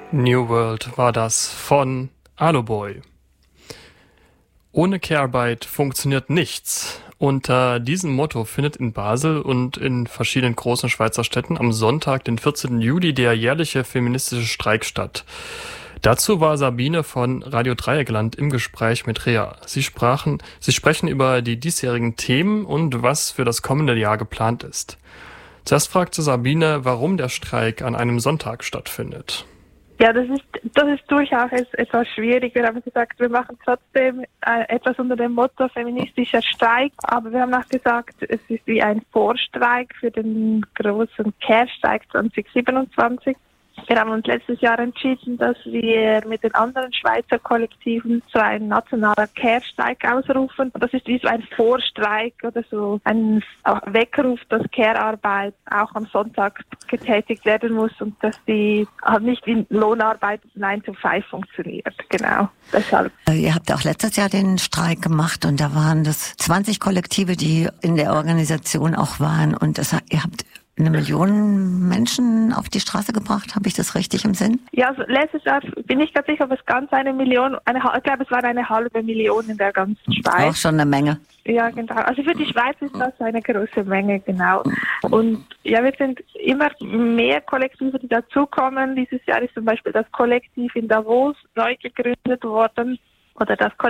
New World war das von Aloboy. Ohne Care-Arbeit funktioniert nichts. Unter diesem Motto findet in Basel und in verschiedenen großen Schweizer Städten am Sonntag, den 14. Juli, der jährliche feministische Streik statt. Dazu war Sabine von Radio Dreieckland im Gespräch mit Rea. Sie sprechen über die diesjährigen Themen und was für das kommende Jahr geplant ist. Zuerst fragte Sabine, warum der Streik an einem Sonntag stattfindet. Ja, das ist durchaus etwas schwierig. Wir haben gesagt, wir machen trotzdem etwas unter dem Motto feministischer Streik. Aber wir haben auch gesagt, es ist wie ein Vorstreik für den großen Care-Streik 2027. Wir haben uns letztes Jahr entschieden, dass wir mit den anderen Schweizer Kollektiven so einen nationalen Care-Streik ausrufen. Das ist wie so ein Vorstreik oder so ein Weckruf, dass Care-Arbeit auch am Sonntag getätigt werden muss und dass die halt nicht in Lohnarbeit 9 to 5 funktioniert. Genau, deshalb. Ihr habt auch letztes Jahr den Streik gemacht und da waren das 20 Kollektive, die in der Organisation auch waren und ihr habt 1 Million Menschen auf die Straße gebracht, habe ich das richtig im Sinn? Ja, also letztes Jahr bin ich ganz sicher, ob es ganz 1 Million, ich glaube, es war 1,5 Million in der ganzen Schweiz. Auch schon eine Menge. Ja, genau. Also für die Schweiz ist das eine große Menge, genau. Und ja, wir sind immer mehr Kollektive, die dazukommen. Dieses Jahr ist zum Beispiel das Kollektiv in Davos neu gegründet worden oder das